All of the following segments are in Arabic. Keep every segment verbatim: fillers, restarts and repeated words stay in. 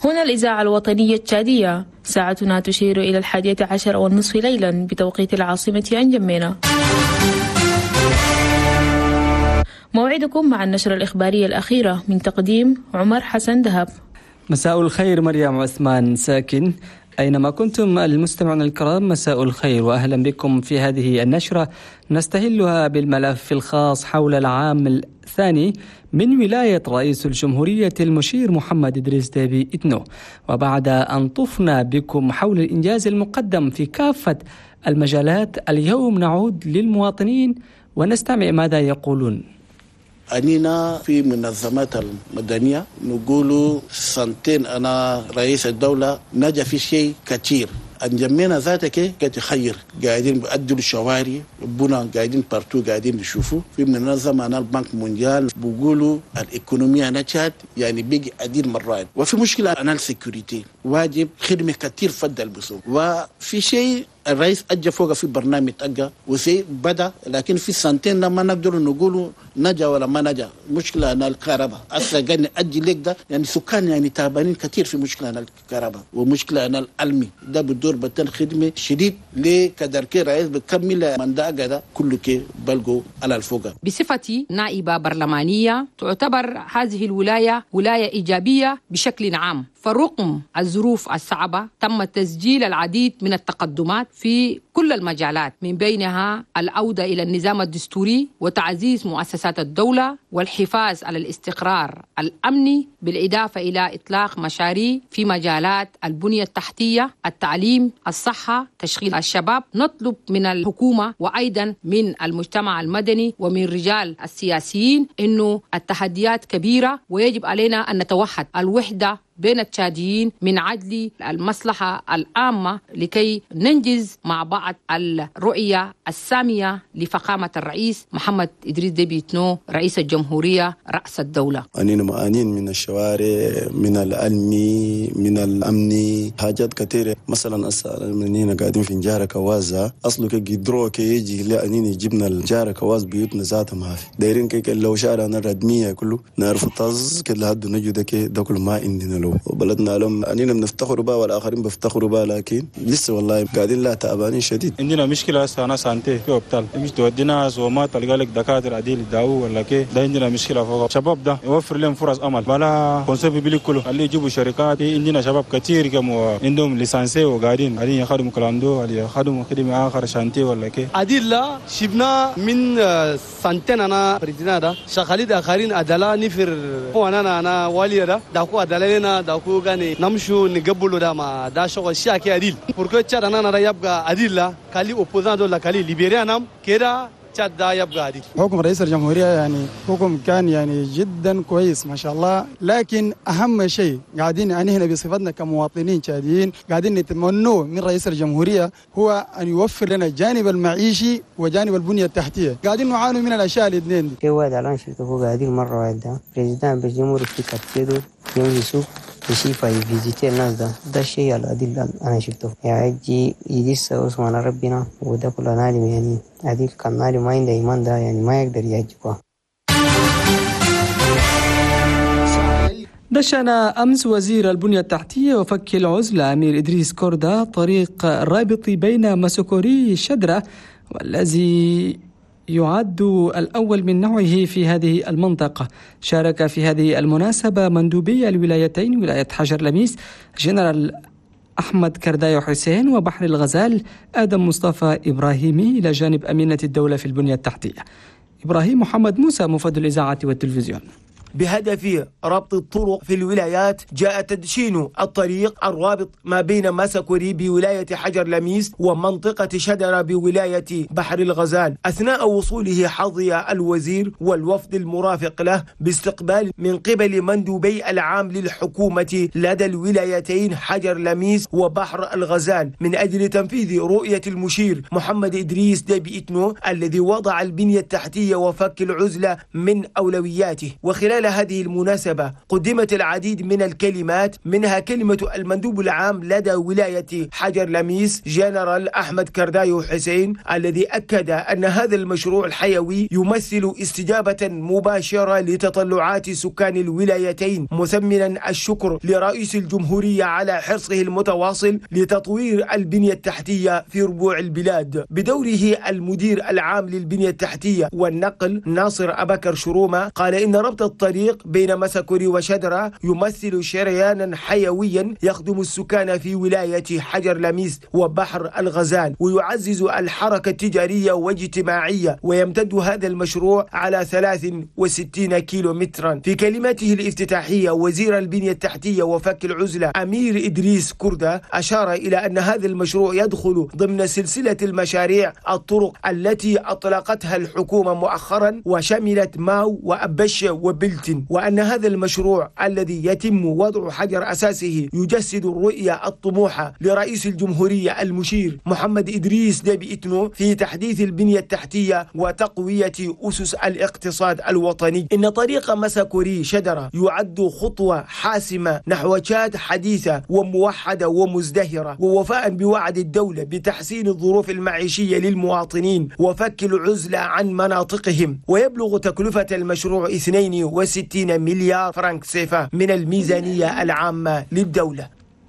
هنا الإذاعة الوطنية التشادية، ساعتنا تشير إلى الحادية عشر والنصف ليلا بتوقيت العاصمة أنجمينا. موعدكم مع النشرة الإخبارية الأخيرة من تقديم عمر حسن دهب. مساء الخير مريم عثمان ساكن، أينما كنتم المستمعون الكرام مساء الخير وأهلا بكم في هذه النشرة نستهلها بالملف الخاص حول العام الثاني من ولاية رئيس الجمهورية المشير محمد إدريس ديبي إتنو. وبعد أن طفنا بكم حول الإنجاز المقدم في كافة المجالات، اليوم نعود للمواطنين ونستمع ماذا يقولون. أنينا في منظمات المدنية نقول سنتين أنا رئيس الدولة نجا في شيء كثير. أنجمينا ذاتك كتخير قاعدين بيأدوا الشوارع بنا قاعدين بارتو قاعدين نشوفوا في منظمة أنا البنك مونديال بيقولوا الإيكونومية نجحت يعني بيجي أدير مرات. وفي مشكلة أنا السيكوريتي واجب خدمة كثير فضل بسوق. وفي شيء الرئيس أجى فوق في برنامج أجى وسي بدأ، لكن في سنتين لما نقدر نقولوا نجا ولا ما نجا. مشكلة أنا الكهرباء أصلا قاعد أجي لك ده يعني سكان يعني تعبانين كثير في مشكلة أنا الكهرباء، ومشكلة أنا العلمي ده بدور بتن خدمة شديد لكدر كي رئيس بكمل من ده ده كله كي بلغو على الفوق. بصفتي نائبة برلمانية تعتبر هذه الولاية ولاية إيجابية بشكل عام، فرغم الظروف الصعبة تم تسجيل العديد من التقدمات في كل المجالات، من بينها العودة إلى النظام الدستوري وتعزيز مؤسسات الدولة والحفاظ على الاستقرار الأمني، بالإضافة إلى إطلاق مشاريع في مجالات البنية التحتية، التعليم، الصحة، تشغيل الشباب. نطلب من الحكومة وأيضا من المجتمع المدني ومن رجال السياسيين إنه التحديات كبيرة ويجب علينا أن نتوحد الوحدة بين التشاديين من أجل المصلحة العامة لكي ننجز مع بعض الرؤية السامية لفخامة الرئيس محمد إدريس ديبي إتنو رئيس الجمهورية رأس الدولة. أنينا مآنين من الشوارع، من العلمي، من الأمني، حاجات كثيرة. مثلا أسأل منينا قاعدين في نجارة كوازة أصله كي يدرو كي يجي لا أنينا جبنا النجارة كواز بيوتنا ذاتها ما في دايرين كي لو شارعنا الردمية كله نعرف طاز كده هاد نجو ده كي ده كل ما عندنا له وبلدنا لهم أنينا بنفتخروا بها والآخرين بيفتخروا بها، لكن لسه والله قاعدين لا تعبانين شديد. عندنا مشكلة هسه أنا سانتي في أبطال مش تودينا زوما تلقى لك دكاترة عديل يداووا ولا كي ده عندنا مشكلة فوق. شباب ده يوفر لهم فرص أمل بلا كونسيبت بيلي كله اللي يجيبوا شركات. عندنا شباب كتير كم عندهم ليسانسي وقاعدين قاعدين يخدموا كلاندو اللي يخدموا خدمة آخر شانتي ولا كي عديل لا شفنا من سنتين أنا بريدنا ده شغالين آخرين أدلا نفر وانا أنا والي ده داكو أدلنا داكو غني نمشوا نقبلوا ده ما ده شغل شاكي عديل porque تشاد أنا أنا يبقى عديل لا كالي أوبوزان دولا كالي ليبيريا نام كده تشاد ده يبقى عديل. حكم رئيس الجمهورية يعني حكم كان يعني جدا كويس ما شاء الله، لكن أهم شيء قاعدين يعني هنا بصفتنا كمواطنين تشاديين قاعدين نتمنوا من رئيس الجمهورية هو أن يوفر لنا الجانب المعيشي وجانب البنية التحتية. قاعدين نعانوا من الأشياء الاثنين دي. في واحد على شركة هو قاعدين مرة واحدة بريزيدان بالجمهورية في كتير يوم يسوق يشوف يفيزيتي الناس ده ده الشيء العديل أنا شفته يعني يجي يدس عثمان ربنا وده كل نادم يعني عديل كان نادم ما عنده إيمان ده يعني ما يقدر يعجبه. دشن أمس وزير البنية التحتية وفك العزلة أمير إدريس كوردا طريق الرابط بين مسكوري شدرة والذي يعد الأول من نوعه في هذه المنطقة. شارك في هذه المناسبة مندوبي الولايتين ولاية حجر لميس جنرال أحمد كردايو حسين وبحر الغزال آدم مصطفى إبراهيمي إلى جانب أمينة الدولة في البنية التحتية إبراهيم محمد موسى مفد الإذاعة والتلفزيون. بهدف ربط الطرق في الولايات جاء تدشين الطريق الرابط ما بين مسكوري بولاية حجر لميس ومنطقة شدرة بولاية بحر الغزال. أثناء وصوله حظي الوزير والوفد المرافق له باستقبال من قبل مندوبي العام للحكومة لدى الولايتين حجر لميس وبحر الغزال من أجل تنفيذ رؤية المشير محمد إدريس ديبي إتنو الذي وضع البنية التحتية وفك العزلة من أولوياته. وخلال خلال هذه المناسبة قدمت العديد من الكلمات، منها كلمة المندوب العام لدى ولاية حجر لميس جنرال أحمد كردايو حسين، الذي أكد أن هذا المشروع الحيوي يمثل استجابة مباشرة لتطلعات سكان الولايتين، مثمنا الشكر لرئيس الجمهورية على حرصه المتواصل لتطوير البنية التحتية في ربوع البلاد. بدوره المدير العام للبنية التحتية والنقل ناصر أبكر شرومة قال إن ربط الطريق بين مسكوري وشدرة يمثل شريانا حيويا يخدم السكان في ولاية حجر لميس وبحر الغزال، ويعزز الحركة التجارية واجتماعية، ويمتد هذا المشروع على ثلاث وستين كيلو مترا. في كلمته الافتتاحية وزير البنية التحتية وفك العزلة أمير إدريس كردة أشار إلى أن هذا المشروع يدخل ضمن سلسلة المشاريع الطرق التي أطلقتها الحكومة مؤخرا وشملت ماو وأبشة وبلتن، وأن هذا المشروع الذي يتم وضع حجر أساسه يجسد الرؤية الطموحة لرئيس الجمهورية المشير محمد إدريس ديبي إتنو في تحديث البنية التحتية وتقوية أسس الاقتصاد الوطني. إن طريق مسكوري شدرة يعد خطوة حاسمة نحو تشاد حديثة وموحدة ومزدهرة، ووفاء بوعد الدولة بتحسين الظروف المعيشية للمواطنين وفك العزلة عن مناطقهم. ويبلغ تكلفة المشروع اثنين وستين مليار فرنك سيفا من الميزانية العامة للدولة.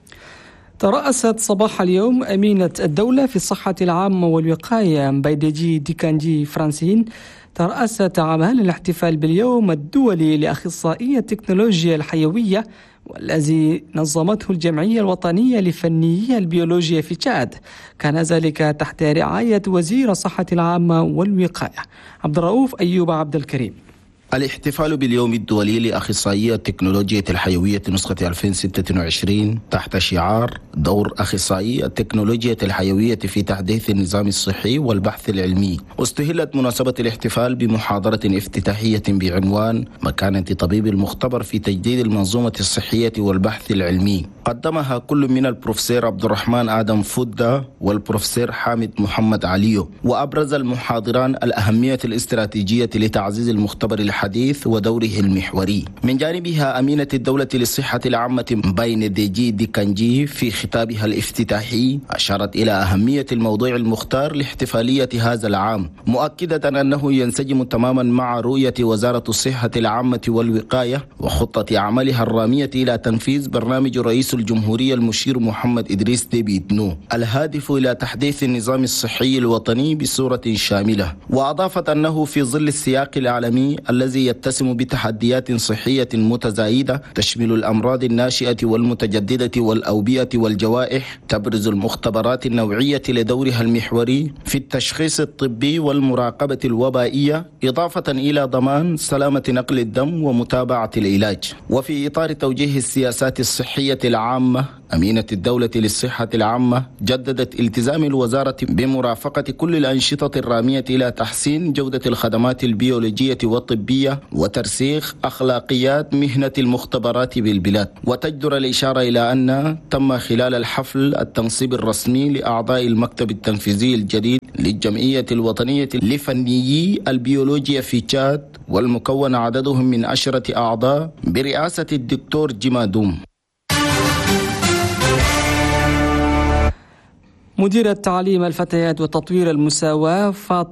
ترأست صباح اليوم أمينة الدولة في الصحة العامة والوقاية مبيدجي ديكانجي فرانسين ترأست أعمال الاحتفال باليوم الدولي لأخصائية التكنولوجيا الحيوية، والذي نظمته الجمعية الوطنية لفنيي البيولوجيا في تشاد. كان ذلك تحت رعاية وزير الصحة العامة والوقاية عبد الرؤوف أيوب عبد الكريم. الاحتفال باليوم الدولي لأخصائية التكنولوجيا الحيوية نسخة ألفين وستة وعشرين تحت شعار دور أخصائي التكنولوجيا الحيوية في تحديث النظام الصحي والبحث العلمي. واستهلت مناسبة الاحتفال بمحاضرة افتتاحية بعنوان مكانة طبيب المختبر في تجديد المنظومة الصحية والبحث العلمي، قدمها كل من البروفيسور عبد الرحمن آدم فودة والبروفيسور حامد محمد عليو. وأبرز المحاضران الأهمية الاستراتيجية لتعزيز المختبر الحديث ودوره المحوري. من جانبها أمينة الدولة للصحة العامة مبيدجي ديكانجي في خطابها الافتتاحي أشارت إلى أهمية الموضوع المختار لاحتفالية هذا العام، مؤكدة أنه ينسجم تماما مع رؤية وزارة الصحة العامة والوقاية وخطة عملها الرامية إلى تنفيذ برنامج رئيس الجمهورية المشير محمد إدريس ديبي إتنو الهادف إلى تحديث النظام الصحي الوطني بصورة شاملة. وأضافت أنه في ظل السياق العالمي الذي يتسم بتحديات صحية متزايدة تشمل الأمراض الناشئة والمتجددة والأوبئة والجوائح، تبرز المختبرات النوعية لدورها المحوري في التشخيص الطبي والمراقبة الوبائية، إضافة إلى ضمان سلامة نقل الدم ومتابعة العلاج. وفي إطار توجيه السياسات الصحية العامة، أمينة الدولة للصحة العامة جددت التزام الوزارة بمرافقة كل الأنشطة الرامية إلى تحسين جودة الخدمات البيولوجية والطبية وترسيخ أخلاقيات مهنة المختبرات بالبلاد. وتجدر الإشارة إلى أن تم خلال الحفل التنصيب الرسمي لأعضاء المكتب التنفيذي الجديد للجمعية الوطنية لفنيي البيولوجيا في تشاد، والمكون عددهم من عشرة أعضاء برئاسة الدكتور جمادوم. مدير التعليم الفتيات وتطوير المساواة